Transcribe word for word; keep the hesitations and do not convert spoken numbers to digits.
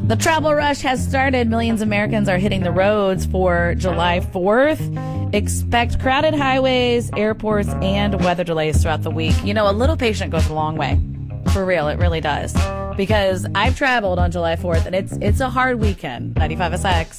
The travel rush has started. Millions of Americans are hitting the roads for July fourth. Expect crowded highways, airports, and weather delays throughout the week. You know, a little patience goes a long way. For real, it really does. Because I've traveled on July fourth, and it's it's a hard weekend. ninety-five S X.